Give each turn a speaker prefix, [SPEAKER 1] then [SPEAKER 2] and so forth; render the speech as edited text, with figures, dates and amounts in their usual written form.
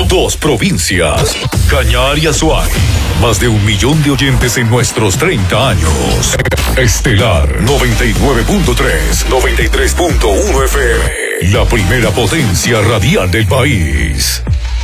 [SPEAKER 1] 2 provincias. Cañar y Azuay. Más de 1 millón de oyentes en nuestros 30 años. Estelar 99.3, 93.1 FM. La primera potencia radial del país.